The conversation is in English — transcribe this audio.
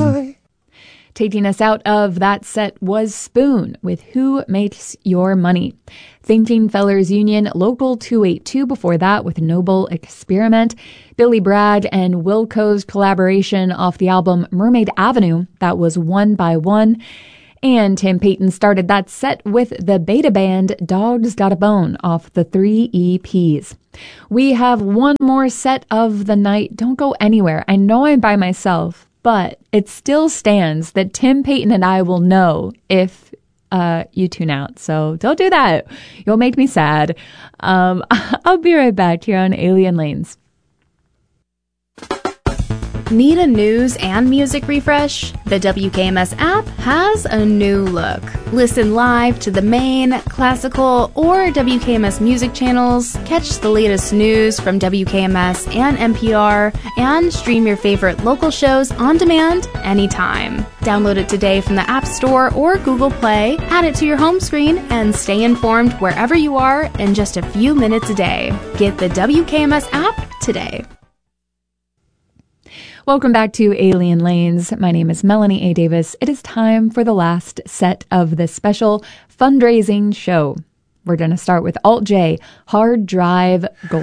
Taking us out of that set was Spoon with Who Makes Your Money. Thinking Fellers Union, Local 282 before that with Noble Experiment. Billy Bragg and Wilco's collaboration off the album Mermaid Avenue, that was One by One. And Tim Payton started that set with the Beta Band Dog's Got a Bone off the 3 EPs. We have one more set of the night. Don't go anywhere. I know I'm by myself, but it still stands that Tim Payton and I will know if you tune out. So don't do that. You'll make me sad. I'll be right back here on Alien Lanes. Need a news and music refresh? The WKMS app has a new look. Listen live to the main, classical, or WKMS music channels, catch the latest news from WKMS and NPR, and stream your favorite local shows on demand anytime. Download it today from the App Store or Google Play, add it to your home screen, and stay informed wherever you are in just a few minutes a day. Get the WKMS app today. Welcome back to Alien Lanes. My name is Melanie A. Davis. It is time for the last set of this special fundraising show. We're going to start with Alt J, Hard Drive Gold.